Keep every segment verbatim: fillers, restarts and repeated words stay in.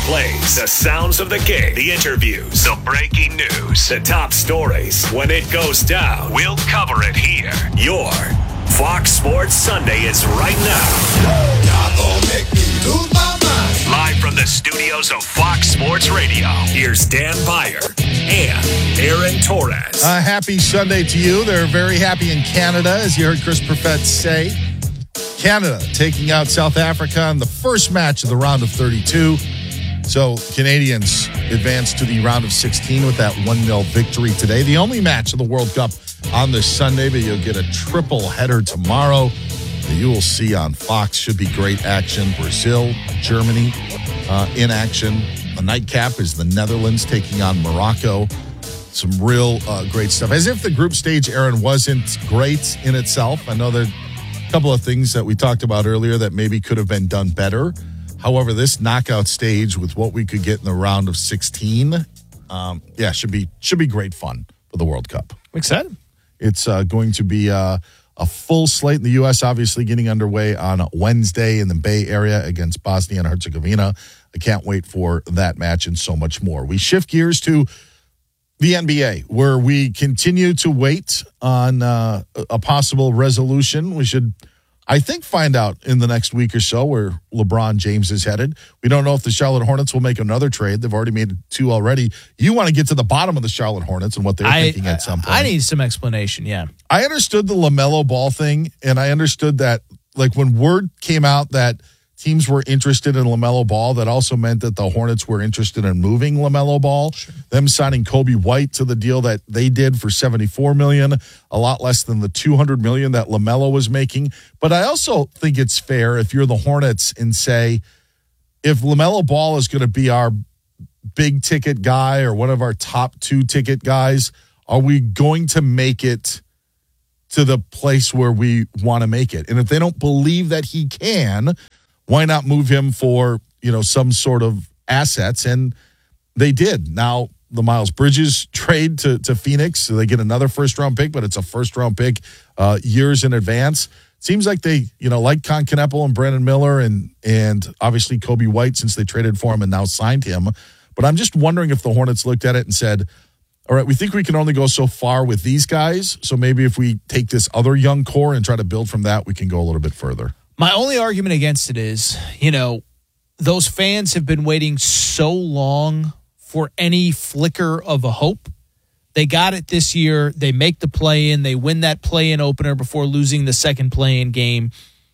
plays, the sounds of the game, the interviews, the breaking news, the top stories. When it goes down, we'll cover it here. Your Fox Sports Sunday is right now. Y'all gonna make me lose my mind. Live from the studios of Fox Sports Radio, here's Dan Beyer and Aaron Torres. Uh, happy Sunday to you. They're very happy in Canada, as you heard Chris Perfett say. Canada taking out South Africa in the first match of the round of thirty-two. So Canadians advance to the round of sixteen with that one nil victory today. The only match of the World Cup on this Sunday, but you'll get a triple header tomorrow that you will see on Fox. Should be great action. Brazil, Germany uh, in action. The nightcap is the Netherlands taking on Morocco. Some real uh, great stuff. As if the group stage, Aaron, wasn't great in itself. I know there are a couple of things that we talked about earlier that maybe could have been done better. However, this knockout stage with what we could get in the round of sixteen, um, yeah, should be should be great fun for the World Cup. I'm excited. It's uh, going to be uh, a full slate in the U S, obviously getting underway on Wednesday in the Bay Area against Bosnia and Herzegovina. I can't wait for that match and so much more. We shift gears to the N B A, where we continue to wait on uh, a possible resolution. We should, I think, find out in the next week or so where LeBron James is headed. We don't know if the Charlotte Hornets will make another trade. They've already made two already. You want to get to the bottom of the Charlotte Hornets and what they're I, thinking at some point. I need some explanation, yeah. I understood the LaMelo Ball thing, and I understood that, like, when word came out that teams were interested in LaMelo Ball, that also meant that the Hornets were interested in moving LaMelo Ball. Sure. Them signing Kobe White to the deal that they did for seventy-four million dollars, a lot less than the two hundred million dollars that LaMelo was making. But I also think it's fair if you're the Hornets and say, if LaMelo Ball is going to be our big ticket guy or one of our top two ticket guys, are we going to make it to the place where we want to make it? And if they don't believe that he can, why not move him for, you know, some sort of assets? And they did. Now, the Miles Bridges trade to, to Phoenix, so they get another first-round pick, but it's a first-round pick uh, years in advance. Seems like they, you know, like Con Kneppel and Brandon Miller and and obviously Kobe White, since they traded for him and now signed him. But I'm just wondering if the Hornets looked at it and said, all right, we think we can only go so far with these guys, so maybe if we take this other young core and try to build from that, we can go a little bit further. My only argument against it is, you know, those fans have been waiting so long for any flicker of a hope. They got it this year. They make the play-in. They win that play-in opener before losing the second play-in game.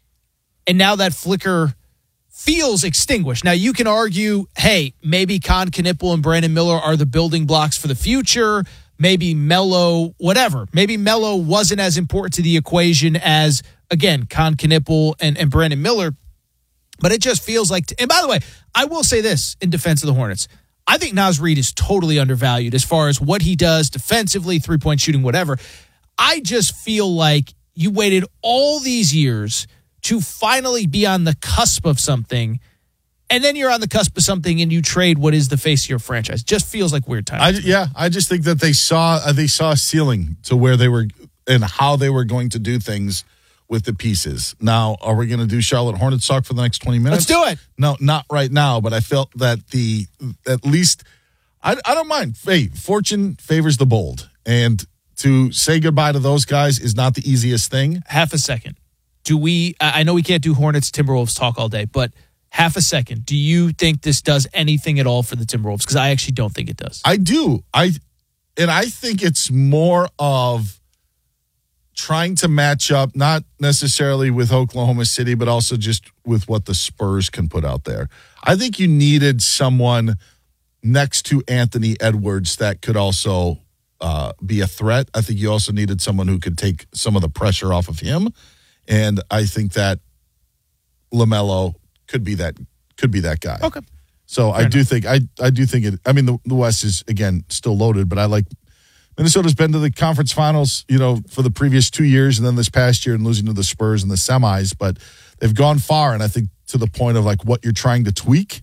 And now that flicker feels extinguished. Now, you can argue, hey, maybe Con Kneppel and Brandon Miller are the building blocks for the future. Maybe Melo, whatever. Maybe Melo wasn't as important to the equation as, again, Con Kneppel and, and Brandon Miller. But it just feels like, and by the way, I will say this in defense of the Hornets. I think Naz Reid is totally undervalued as far as what he does defensively, three-point shooting, whatever. I just feel like you waited all these years to finally be on the cusp of something, and then you're on the cusp of something and you trade what is the face of your franchise. Just feels like weird time. I, yeah, I just think that they saw uh, they saw a ceiling to where they were and how they were going to do things with the pieces. Now, are we going to do Charlotte Hornets talk for the next twenty minutes? Let's do it. No, not right now, but I felt that the, at least, I, I don't mind. Hey, fortune favors the bold. And to say goodbye to those guys is not the easiest thing. Half a second. Do we, I know we can't do Hornets, Timberwolves talk all day, but half a second. Do you think this does anything at all for the Timberwolves? Because I actually don't think it does. I do. I, and I think it's more of trying to match up, not necessarily with Oklahoma City, but also just with what the Spurs can put out there. I think you needed someone next to Anthony Edwards that could also uh, be a threat. I think you also needed someone who could take some of the pressure off of him. And I think that LaMelo could be that could be that guy. Okay. So Fair I do enough. think I I do think it. I mean, the, the West is again still loaded, but I like Minnesota's been to the conference finals, you know, for the previous two years, and then this past year and losing to the Spurs in the semis. But they've gone far, and I think to the point of like what you're trying to tweak.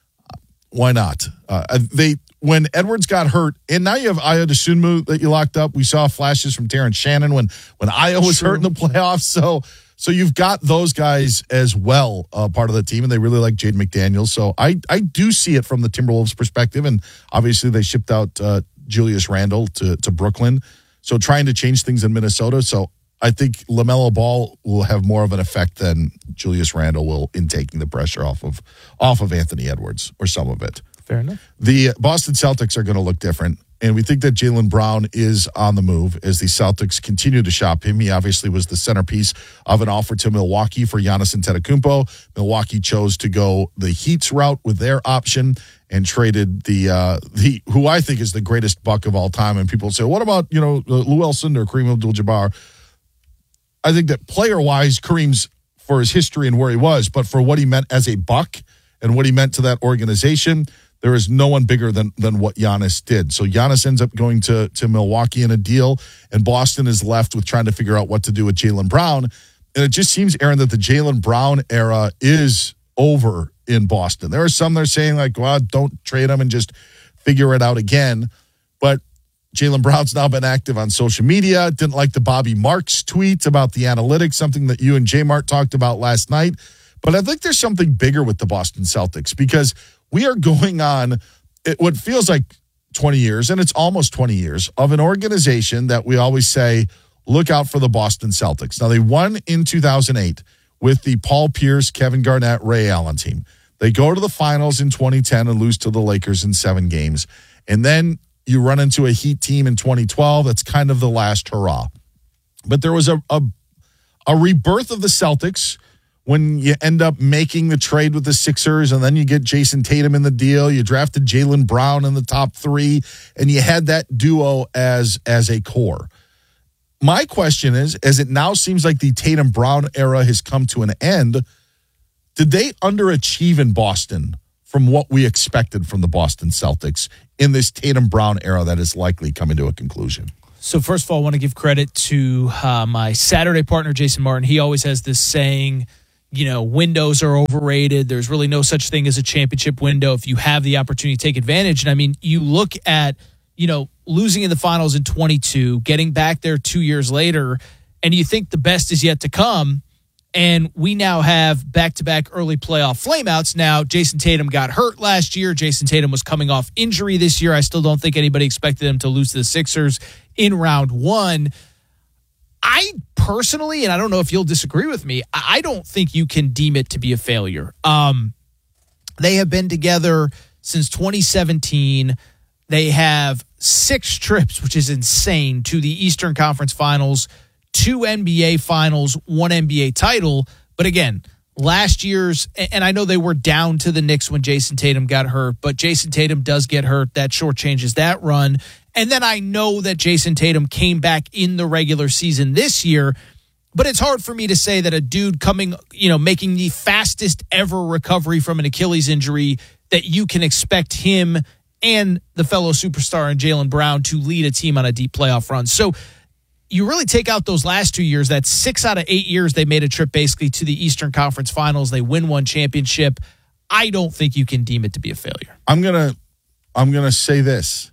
Why not? Uh, they when Edwards got hurt, and now you have Ayo Dosunmu that you locked up. We saw flashes from Terrence Shannon when when Ayo was True. hurt in the playoffs. So So you've got those guys as well, uh, part of the team, and they really like Jaden McDaniels. So I, I do see it from the Timberwolves' perspective, and obviously they shipped out uh, Julius Randle to, to Brooklyn. So trying to change things in Minnesota. So I think LaMelo Ball will have more of an effect than Julius Randle will in taking the pressure off of off of Anthony Edwards, or some of it. Fair enough. The Boston Celtics are going to look different. And we think that Jaylen Brown is on the move as the Celtics continue to shop him. He obviously was the centerpiece of an offer to Milwaukee for Giannis Antetokounmpo. Milwaukee chose to go the Heat's route with their option and traded the uh, the who I think is the greatest buck of all time. And people say, what about, you know, Lou Wilson or Kareem Abdul-Jabbar? I think that player-wise, Kareem's for his history and where he was, but for what he meant as a buck and what he meant to that organization, there is no one bigger than than what Giannis did. So Giannis ends up going to, to Milwaukee in a deal, and Boston is left with trying to figure out what to do with Jaylen Brown. And it just seems, Aaron, that the Jaylen Brown era is over in Boston. There are some that are saying, like, well, don't trade him and just figure it out again. But Jaylen Brown's now been active on social media. Didn't like the Bobby Marks tweet about the analytics, something that you and J-Mart talked about last night. But I think there's something bigger with the Boston Celtics, because we are going on it, what feels like twenty years, and it's almost twenty years, of an organization that we always say, look out for the Boston Celtics. Now, they won in two thousand eight with the Paul Pierce, Kevin Garnett, Ray Allen team. They go to the finals in twenty ten and lose to the Lakers in seven games. And then you run into a Heat team in twenty twelve. That's kind of the last hurrah. But there was a, a, a rebirth of the Celtics when you end up making the trade with the Sixers, and then you get Jason Tatum in the deal. You drafted Jaylen Brown in the top three, and you had that duo as, as a core. My question is, as it now seems like the Tatum Brown era has come to an end, did they underachieve in Boston from what we expected from the Boston Celtics in this Tatum Brown era that is likely coming to a conclusion? So first of all, I want to give credit to uh, my Saturday partner, Jason Martin. He always has this saying, you know, windows are overrated. There's really no such thing as a championship window if you have the opportunity to take advantage. And I mean, you look at, you know, losing in the finals in twenty-two, getting back there two years later, and you think the best is yet to come. And we now have back-to-back early playoff flameouts. Now, Jason Tatum got hurt last year. Jason Tatum was coming off injury this year. I still don't think anybody expected him to lose to the Sixers in round one. I personally, and I don't know if you'll disagree with me, I don't think you can deem it to be a failure. Um, they have been together since twenty seventeen. They have six trips, which is insane, to the Eastern Conference Finals, two N B A Finals, one N B A title. But again, last year's, and I know they were down to the Knicks when Jason Tatum got hurt, but Jason Tatum does get hurt. That shortchanges that run. And then I know that Jason Tatum came back in the regular season this year, but it's hard for me to say that a dude coming, you know, making the fastest ever recovery from an Achilles injury, that you can expect him and the fellow superstar in Jaylen Brown to lead a team on a deep playoff run. So you really take out those last two years, that's six out of eight years they made a trip basically to the Eastern Conference Finals. They win one championship. I don't think you can deem it to be a failure. I'm going to I'm going to say this,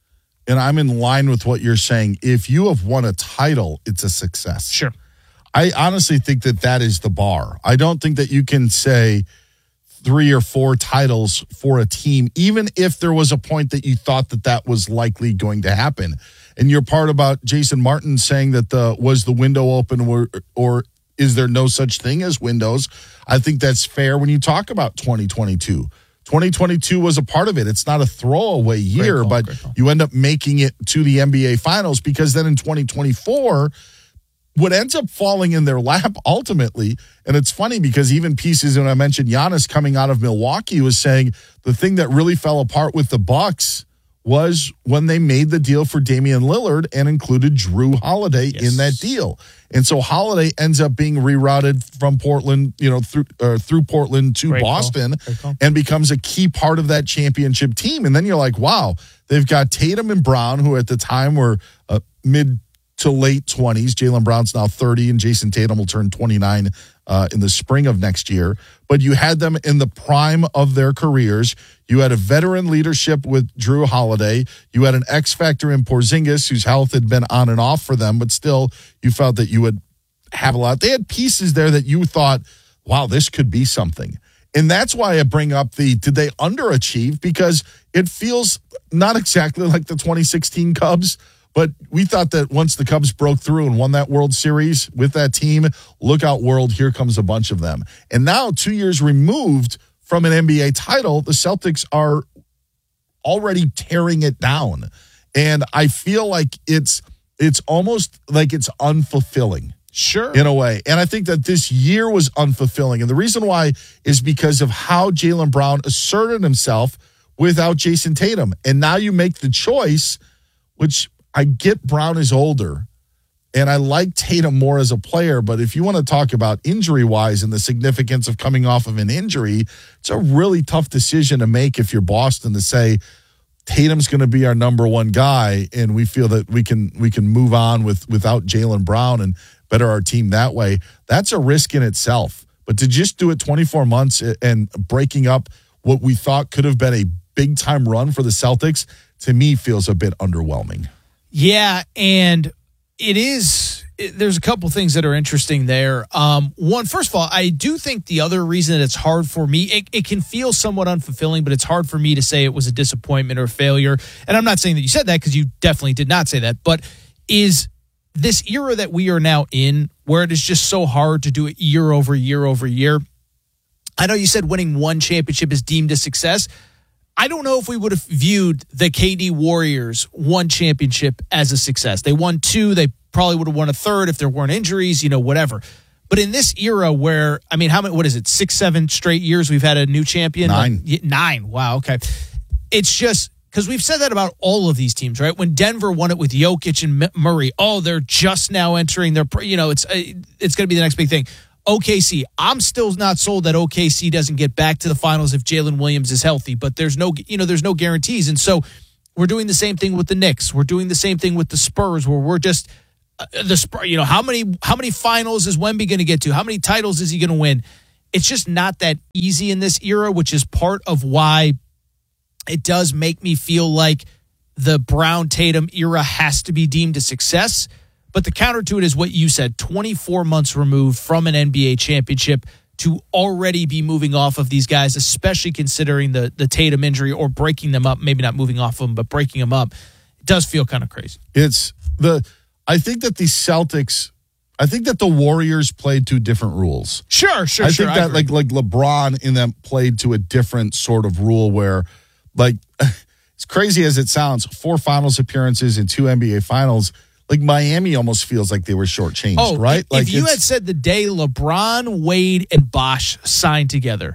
and I'm in line with what you're saying. If you have won a title, it's a success. Sure. I honestly think that that is the bar. I don't think that you can say three or four titles for a team, even if there was a point that you thought that that was likely going to happen. And your part about Jason Martin saying that the was the window open, or, or is there no such thing as windows? I think that's fair when you talk about twenty twenty-two. twenty twenty-two was a part of it. It's not a throwaway year, call, but you end up making it to the N B A Finals, because then in twenty twenty-four, what ends up falling in their lap ultimately, and it's funny because even pieces, when I mentioned Giannis coming out of Milwaukee, was saying the thing that really fell apart with the Bucks was when they made the deal for Damian Lillard and included Drew Holiday yes. in that deal. And so Holiday ends up being rerouted from Portland, you know, through uh, through Portland to Great Boston and becomes a key part of that championship team. And then you're like, wow, they've got Tatum and Brown, who at the time were uh, mid to late twenties. Jaylen Brown's now thirty, and Jason Tatum will turn twenty-nine uh, in the spring of next year. But you had them in the prime of their careers. You had a veteran leadership with Drew Holiday. You had an X factor in Porzingis, whose health had been on and off for them, but still you felt that you would have a lot. They had pieces there that you thought, wow, this could be something. And that's why I bring up the, did they underachieve? Because it feels not exactly like the twenty sixteen Cubs, but we thought that once the Cubs broke through and won that World Series with that team, look out world, here comes a bunch of them. And now, two years removed from an N B A title, the Celtics are already tearing it down. And I feel like it's it's almost like it's unfulfilling. Sure. In a way. And I think that this year was unfulfilling. And the reason why is because of how Jaylen Brown asserted himself without Jason Tatum. And now you make the choice, which I get Brown is older, and I like Tatum more as a player. But if you want to talk about injury-wise and the significance of coming off of an injury, it's a really tough decision to make if you're Boston to say, Tatum's going to be our number one guy, and we feel that we can we can move on with without Jaylen Brown and better our team that way. That's a risk in itself. But to just do it twenty-four months and breaking up what we thought could have been a big-time run for the Celtics, to me, feels a bit underwhelming. Yeah, and it is it, there's a couple things that are interesting there. Um, one, first of all, I do think the other reason that it's hard for me, it, it can feel somewhat unfulfilling, but it's hard for me to say it was a disappointment or a failure. And I'm not saying that you said that, because you definitely did not say that, but is this era that we are now in, where it is just so hard to do it year over year over year. I know you said winning one championship is deemed a success. I don't know if we would have viewed the K D Warriors one championship as a success. They won two. They probably would have won a third if there weren't injuries, you know, whatever. But in this era where, I mean, how many, what is it, six, seven straight years we've had a new champion? Nine. Like, nine. Wow, okay. It's just, because we've said that about all of these teams, right? When Denver won it with Jokic and Murray, oh, they're just now entering their, you know, it's it's going to be the next big thing. O K C, I'm still not sold that O K C doesn't get back to the finals if Jalen Williams is healthy, but there's no, you know, there's no guarantees. And so we're doing the same thing with the Knicks. We're doing the same thing with the Spurs, where we're just uh, the Spurs, you know, how many how many finals is Wemby going to get to? How many titles is he going to win? It's just not that easy in this era, which is part of why it does make me feel like the Brown Tatum era has to be deemed a success. But the counter to it is what you said, twenty-four months removed from an N B A championship to already be moving off of these guys, especially considering the the Tatum injury, or breaking them up, maybe not moving off of them, but breaking them up. It does feel kind of crazy. It's the, I think that the Celtics, I think that the Warriors played two different rules. Sure, sure, I sure. think that I like like LeBron in them played to a different sort of rule where, like, as crazy as it sounds, four finals appearances and two N B A finals, like Miami almost feels like they were shortchanged, oh, right? If, like if you had said the day LeBron, Wade, and Bosh signed together,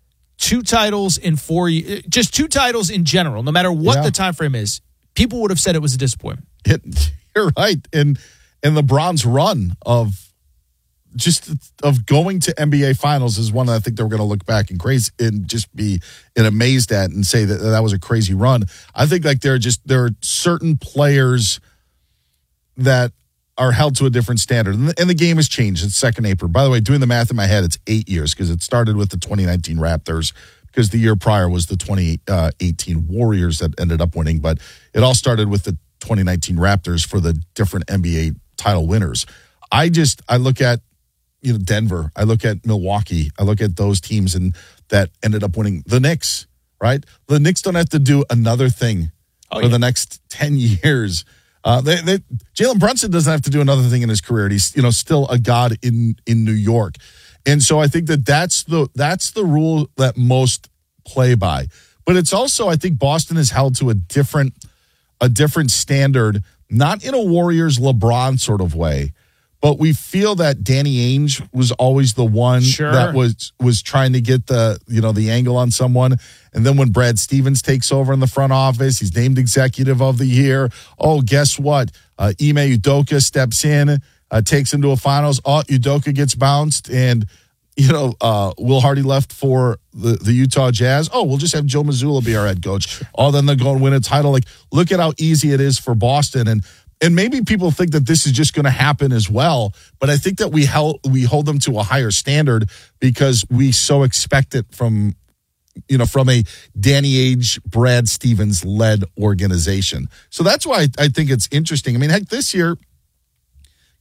two titles in four years, just two titles in general, no matter what Yeah. the time frame is, people would have said it was a disappointment. It, you're right. And and LeBron's run of just of going to N B A finals is one that I think they're going to look back and crazy and just be and amazed at and say that that was a crazy run. I think like there are just there are certain players that are held to a different standard. And the, and the game has changed. It's second April. By the way, doing the math in my head, it's eight years because it started with the twenty nineteen Raptors, because the year prior was the twenty eighteen Warriors that ended up winning. But it all started with the twenty nineteen Raptors for the different N B A title winners. I just, I look at, you know, Denver. I look at Milwaukee. I look at those teams and that ended up winning. The Knicks, right? The Knicks don't have to do another thing Oh, for yeah. the next ten years. Uh, they, they, Jalen Brunson doesn't have to do another thing in his career. He's, you know, still a god in, in New York. And so I think that that's the, that's the rule that most play by. But it's also, I think Boston is held to a different, a different standard, not in a Warriors LeBron sort of way, but we feel that Danny Ainge was always the one Sure. that was was trying to get the, you know, the angle on someone. And then when Brad Stevens takes over in the front office, he's named executive of the year. Oh, guess what? Uh, Ime Udoka steps in, uh, takes him to a finals. Oh, Udoka gets bounced, and you know, uh, Will Hardy left for the, the Utah Jazz. Oh, we'll just have Joe Mazzulla be our head coach. Oh, then they'll go and win a title. Like, look at how easy it is for Boston. And and maybe people think that this is just going to happen as well. But I think that we held, we hold them to a higher standard because we so expect it from, you know, from a Danny Ainge, Brad Stevens led organization. So that's why I, I think it's interesting. I mean, heck, this year,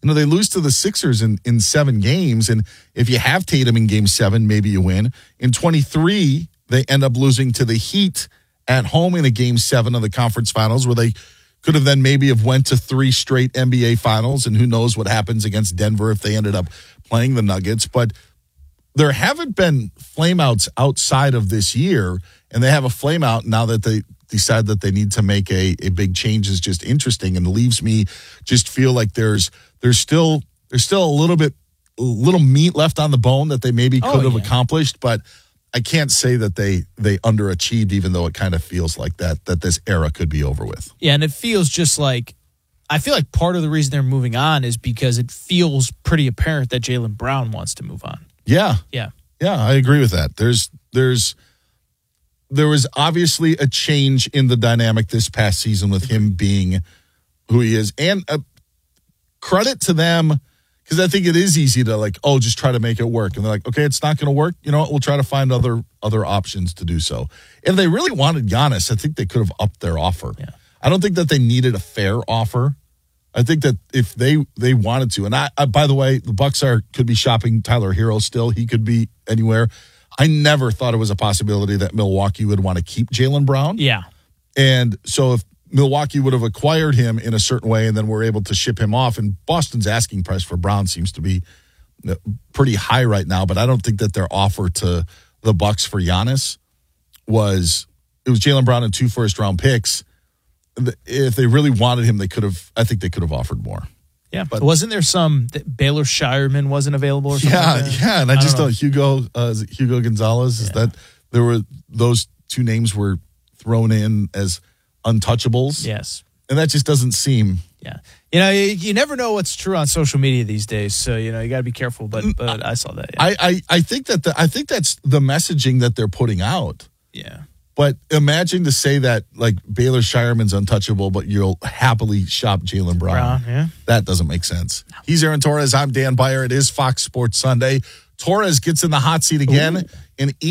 You know, they lose to the Sixers in, in seven games. And if you have Tatum in game seven, maybe you win. In twenty-three, they end up losing to the Heat at home in a game seven of the conference finals, where they could have then maybe have went to three straight N B A finals. And who knows what happens against Denver if they ended up playing the Nuggets. But there haven't been flameouts outside of this year, and they have a flameout now that they decide that they need to make a, a big change is just interesting and leaves me just feel like there's there's still there's still a little bit a little meat left on the bone that they maybe could oh, have yeah. accomplished, but I can't say that they they underachieved, even though it kind of feels like that that this era could be over with. Yeah, and it feels just like I feel like part of the reason they're moving on is because it feels pretty apparent that Jaylen Brown wants to move on. Yeah. Yeah. Yeah, I agree with that. There's there's there was obviously a change in the dynamic this past season with him being who he is. And uh, credit to them, because I think it is easy to like, oh, just try to make it work. And they're like, okay, it's not going to work. You know what? We'll try to find other other options to do so. If they really wanted Giannis, I think they could have upped their offer. Yeah. I don't think that they needed a fair offer. I think that if they they wanted to, and I, I by the way, the Bucks are could be shopping Tyler Hero still. He could be anywhere. I never thought it was a possibility that Milwaukee would want to keep Jaylen Brown. Yeah. And so if Milwaukee would have acquired him in a certain way and then were able to ship him off, and Boston's asking price for Brown seems to be pretty high right now, but I don't think that their offer to the Bucks for Giannis was, it was Jaylen Brown and two first round picks. If they really wanted him, they could have, I think they could have offered more. Yeah, but wasn't there some that Baylor Shireman wasn't available or something? Yeah, like that? yeah, and I, I just don't know. thought Hugo, uh, is it Hugo Gonzalez, is Yeah. that there were those two names were thrown in as untouchables. Yes. And that just doesn't seem. Yeah. You know, you, you never know what's true on social media these days, so you know, you got to be careful, but but I saw that. Yeah. I, I, I think that the, I think that's the messaging that they're putting out. yeah. But imagine to say that like Baylor Shireman's untouchable, but you'll happily shop Jaylen Brown. Brown, yeah. That doesn't make sense. He's Aaron Torres. I'm Dan Beyer. It is Fox Sports Sunday. Torres gets in the hot seat again. Ooh. And